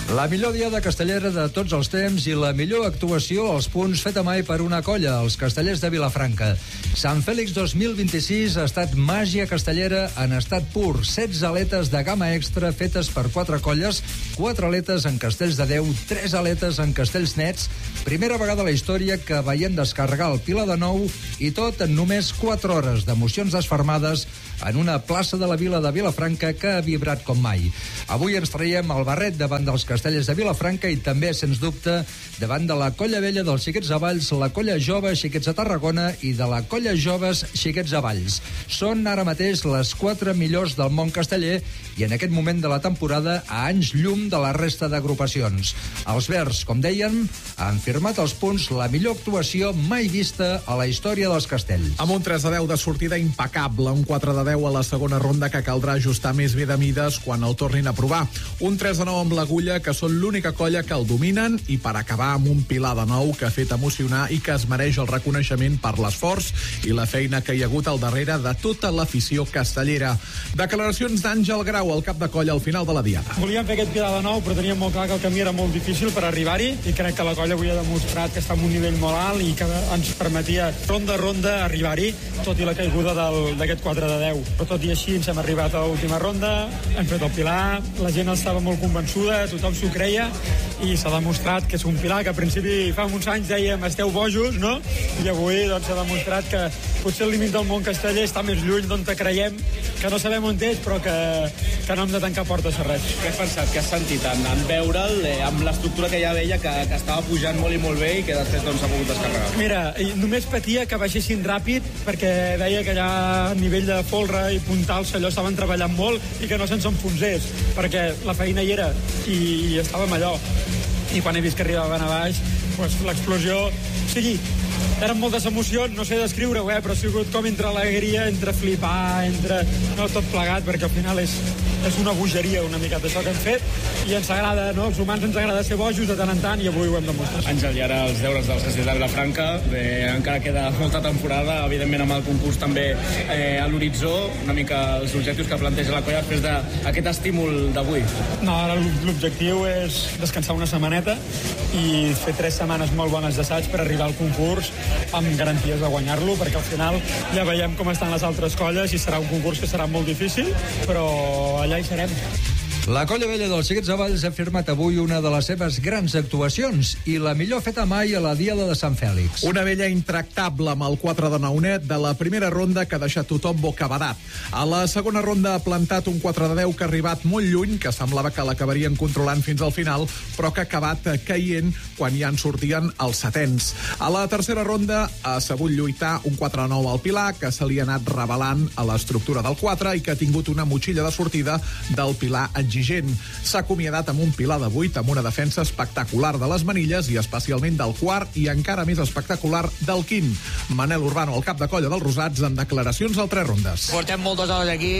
La millor diada castellera de tots els temps i la millor actuació als punts feta mai per una colla, els Castellers de Vilafranca. Sant Fèlix 2026 ha estat màgia castellera en estat pur. 16 aletes de gamma extra fetes per 4 colles, 4 aletes en castells de 10, 3 aletes en castells nets. Primera vegada a la història que veiem descarregar el Pilar de Nou i tot en només 4 hores d'emocions desfermades en una plaça de la vila de Vilafranca que ha vibrat com mai. Avui ens traiem el barret davant dels Castellers de Vilafranca i també, sens dubte, davant de la colla vella dels Xiquets de Valls, la colla jove Xiquets de Tarragona i de la colla joves Xiquets de Valls. Són ara mateix les 4 millors del món casteller i en aquest moment de la temporada a anys llum de la resta d'agrupacions. Els Verds, com deien, han firmat els punts la millor actuació mai vista a la història dels castells. Amb un 3-10 de sortida impecable, un 4-10 a la segona ronda que caldrà ajustar més bé de mides quan el tornin a provar. Un 3-9 amb l'Agulla, que són l'única colla que el dominen, i per acabar amb un Pilar de Nou que ha fet emocionar i que es mereix el reconeixement per l'esforç i la feina que hi ha hagut al darrere de tota l'afició castellera. Declaracions d'Àngel Grau, el cap de colla, al final de la diada. Volíem fer aquest Pilar de Nou, però teníem molt clar que el camí era molt difícil per arribar-hi i crec que la colla avui ha demostrat que està en un nivell molt alt i que ens permetia ronda a ronda arribar-hi, tot i la caiguda d'aquest 4-10. Però tot i així ens hem arribat a l'última ronda, hem fet el Pilar, la gent estava molt convençuda, tothom s'ho creia i s'ha demostrat que és un Pilar que al principi fa uns anys dèiem esteu bojos, no? I avui doncs, s'ha demostrat que potser el límit del món casteller està més lluny d'on te creiem, que no sabem on és, però que no hem de tancar portes a res. Què has pensat, què has sentit en veure'l, amb l'estructura que ja veia, que estava pujant molt i molt bé i que després doncs, s'ha pogut descarregar? Mira, només patia que baixessin ràpid perquè veia que allà a nivell de folre i puntals allò estaven treballant molt i que no se'ns enfonsés, perquè la feina hi era i estàvem allò. I quan he vist que arribaven a baix, doncs l'explosió... O sigui, eren moltes emocions, no sé descriure-ho, però ha sigut com entre alegria, entre flipar, entre... No, tot plegat, perquè al final és una bogeria una miqueta això que hem fet i ens agrada, no? Els humans ens agrada ser bojos de tant en tant i avui ho hem demostrat. Àngel, i ara els deures dels Castellers de Vilafranca, encara queda molta temporada, evidentment amb el concurs també a l'horitzó, una mica els objectius que planteja la colla després d'aquest estímul d'avui. No, ara l'objectiu és descansar una setmaneta i fer 3 setmanes molt bones d'assaig per arribar al concurs amb garanties de guanyar-lo, perquè al final ja veiem com estan les altres colles i serà un concurs que serà molt difícil, però allà hi serem. La colla vella dels Xiquets de Valls ha firmat avui una de les seves grans actuacions i la millor feta mai a la diada de Sant Fèlix. Una vella intractable amb el 4-9 net de la primera ronda que ha deixat tothom bocabadat. A la segona ronda ha plantat un 4-10 que ha arribat molt lluny, que semblava que l'acabarien controlant fins al final, però que ha acabat caient quan ja en sortien els setens. A la tercera ronda ha sabut lluitar un 4-9 al Pilar, que se li ha anat revelant a l'estructura del 4 i que ha tingut una motxilla de sortida del Pilar exigent. S'ha acomiadat amb un Pilar de 8 amb una defensa espectacular de les manilles i especialment del quart i encara més espectacular del quint. Manel Urbano, el cap de colla dels Rosats, en declaracions al 3 rondes. Portem moltes hores aquí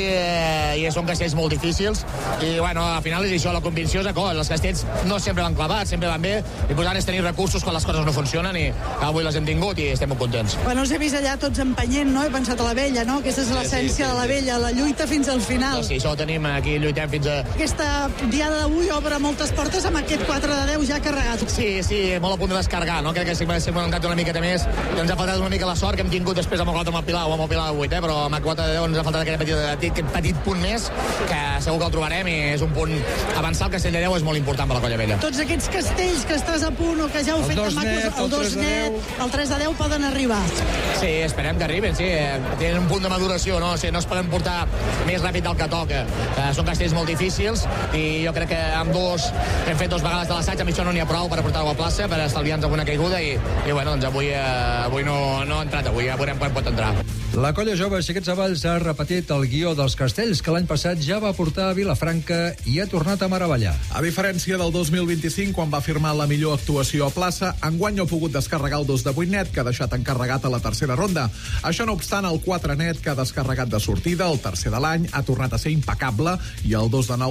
i són castells molt difícils i bueno, al final és això, la convicció és acord. Els castells no sempre van clavats, sempre van bé. L'important és tenir recursos quan les coses no funcionen i avui les hem tingut i estem molt contents. Quan us he vist allà tots empenyent, no? He pensat a la vella, no? Aquesta és l'essència de la vella, la lluita fins al final. Sí, això ho tenim aquí, lluitem fins a... Aquesta diada d'avui obre moltes portes amb aquest 4-10 ja carregat. Sí, molt a punt de descarregar, no? Crec que sempre hem augmentat una miqueta més. Ens ha faltat una mica la sort que hem tingut després amb el Pilar o amb el Pilar de 8, però amb el 4-10 ens ha faltat aquest petit punt més, que segur que el trobarem i és un punt avançar. El castell de 10 és molt important per la colla vella. Tots aquests castells que estàs a punt o que ja heu fet de macos, el 2 net, el 3-10 poden arribar. Sí, esperem que arribin, sí. Tenen un punt de maduració, no? Sí, no es poden portar més ràpid del que toca. Són castells molt difícils i jo crec que amb hem fet 2 vegades de l'assaig, amb això no n'hi ha prou per portar-ho a plaça, per estalviar-nos alguna caiguda i bueno, doncs avui no ha entrat, avui ja veurem quan pot entrar. La colla jove Xiquets de Valls ha repetit el guió dels castells que l'any passat ja va portar a Vilafranca i ha tornat a meravellar. A diferència del 2025, quan va firmar la millor actuació a plaça, enguany ha pogut descarregar el 2 de 8 net, que ha deixat encarregat a la tercera ronda. Això no obstant, el 4 net, que ha descarregat de sortida, el tercer de l'any, ha tornat a ser impecable i el 2 de 9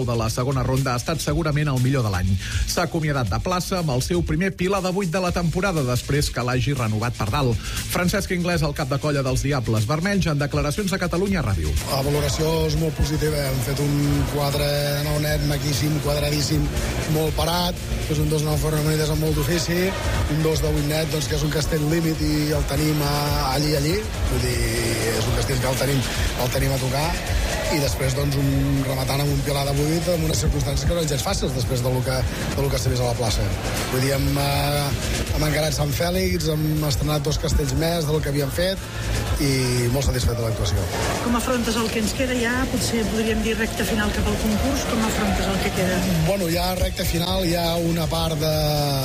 de la segona ronda ha estat segurament el millor de l'any. S'ha acomiadat de plaça amb el seu primer pilar de 8 de la temporada després que l'hagi renovat per dalt. Francesc Inglés, el cap de colla dels Diables Vermells, en declaracions a Catalunya Ràdio. La valoració és molt positiva. Hem fet un 4-9 net maquíssim, quadradíssim, molt parat. És un 2-9 fornamonides amb molt d'ofici. Un 2 de 8 net, doncs, que és un castell límit i el tenim allí. Vull dir, és un castell que el tenim a tocar. I després, doncs, rematant amb un pilar de 8 amb unes circumstàncies que no eren gens fàcils després del que s'ha vist a la plaça. Vull dir, hem encarat Sant Fèlix, hem estrenat 2 castells més del que havíem fet i molt satisfet de l'actuació. Com afrontes el que ens queda ja? Potser podríem dir recta final cap al concurs. Com afrontes el que queda? Bueno, ja recta final, hi ha una part de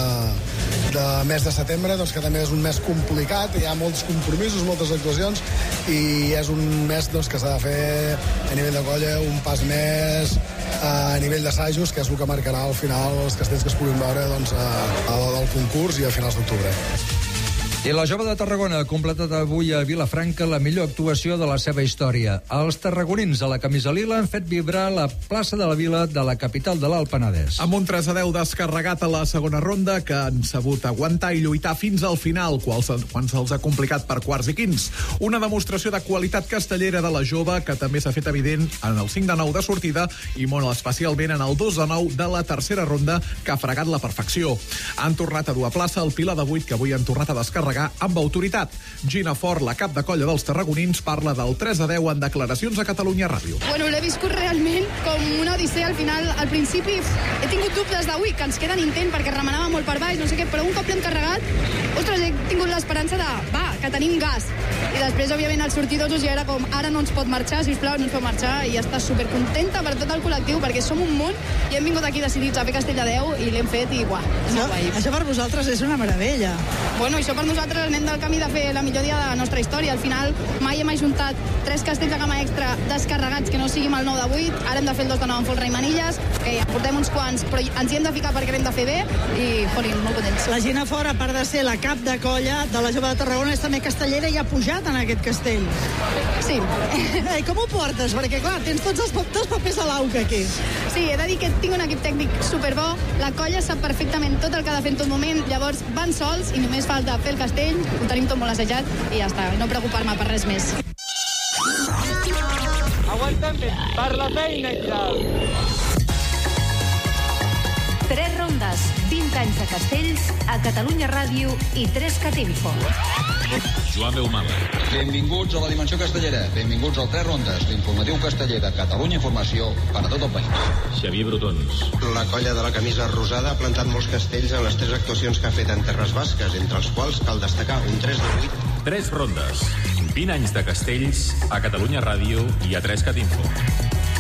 mes de setembre, doncs, que també és un mes complicat, hi ha molts compromisos, moltes actuacions, i és un mes, doncs, que s'ha de fer a nivell de colla un pas més a nivell d'assajos, que és el que marcarà al final els castells que es puguin veure, doncs, al concurs i a finals d'octubre. I la jove de Tarragona ha completat avui a Vilafranca la millor actuació de la seva història. Els tarragonins a la camisa lila han fet vibrar la plaça de la Vila de la capital de l'Alt Penedès. Amb un 3-10 descarregat a la segona ronda, que han sabut aguantar i lluitar fins al final, quan se'ls ha complicat per quarts i quints. Una demostració de qualitat castellera de la jove, que també s'ha fet evident en el 5-9 de sortida i molt especialment en el 2-9 de la tercera ronda, que ha fregat la perfecció. Han tornat a dur a plaça el pilar de 8, que avui han tornat a descarregar amb autoritat. Gina Fort, la cap de colla dels tarragonins, parla del 3-10 en declaracions a Catalunya Ràdio. Bueno, l'he viscut realment com una odissea al final. Al principi he tingut dubtes d'avui, que ens queden intent perquè remenava molt per baix, no sé què, però un cop l'hem carregat, ostres, he tingut l'esperança de, que tenim gas. I després, òbviament, el sortir d'osos ja era com, ara no ens pot marxar, sisplau, no ens pot marxar, i està supercontenta per tot el col·lectiu, perquè som un munt i hem vingut aquí decidits a fer Castell de 10 i l'hem fet i, és molt guai. Això per vosaltres és una meravella. Bueno, això per nosaltres anem del camí de fer la millor dia de la nostra història. Al final mai hem ajuntat 3 castells de gamma extra descarregats que no siguin el 9 de 8. Ara hem de fer el 2 de 9 amb folre i manilles, que ja portem uns quants, però ens hi hem de ficar perquè l'hem de fer bé i, molt contents. La Gina Fort, a part de ser la cap de colla de la jove de Tarragona, és també castellera i ha pujat en aquest castell. Sí. I com ho portes? Perquè, clar, tens tots els papers a l'auca aquí. Sí, he de dir que tinc un equip tècnic superbo, la colla sap perfectament tot el que ha de fer en tot moment, llavors van sols i només falta fer el castell, ho tenim tot molt assajat i ja està, no preocupar-me per res més. Aguanta'm per la feina i tal. 3 rondes, 20 anys de castells, a Catalunya Ràdio i 3catinfo. Joan Beumala. Benvinguts a la Dimensió Castellera. Benvinguts al 3 rondes, l'informatiu casteller de Catalunya Informació per a tot el país. Xavier Brotons. La colla de la camisa rosada ha plantat molts castells en les 3 actuacions que ha fet en Terres Basques, entre els quals cal destacar un 3 de 8. 3 rondes, 20 anys de castells, a Catalunya Ràdio i a 3catinfo.